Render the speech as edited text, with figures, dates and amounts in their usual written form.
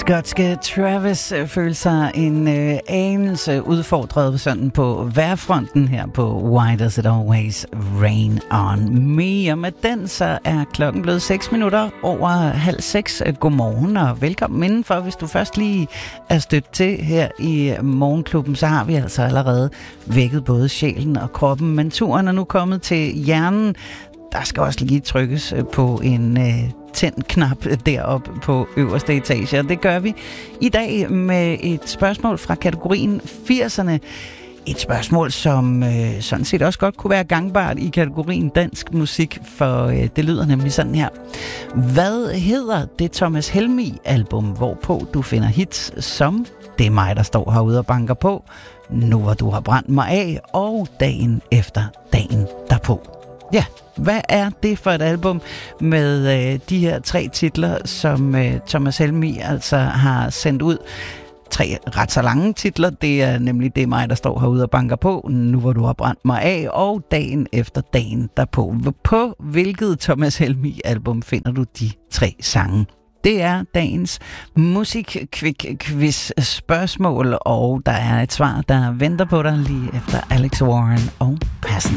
Skotske Travis følte sig en anelse udfordret sådan på vejrfronten her på Why Does It Always Rain On Me? Og med den så er klokken blevet 6 minutter over 5:30. Godmorgen og velkommen indenfor. Hvis du først lige er stødt til her i Morgenklubben, så har vi altså allerede vækket både sjælen og kroppen. Men turen er nu kommet til hjernen. Der skal også lige trykkes på en tænd-knap deroppe på øverste etage. Og det gør vi i dag med et spørgsmål fra kategorien 80'erne. Et spørgsmål, som sådan set også godt kunne være gangbart i kategorien dansk musik, for det lyder nemlig sådan her. Hvad hedder det Thomas Helmig-album, hvorpå du finder hits som Det er mig, der står herude og banker på, Nu hvor du har brændt mig af, og Dagen efter dagen derpå? Ja, hvad er det for et album med de her 3 titler, som Thomas Helmig altså har sendt ud? 3 ret så lange titler. Det er nemlig Det er mig, der står herude og banker på, Nu hvor du har brændt mig af, og Dagen efter dagen derpå. På hvilket Thomas Helmig-album finder du de 3 sange? Det er dagens musik-quiz spørgsmål, og der er et svar, der venter på dig lige efter Alex Warren og Passen.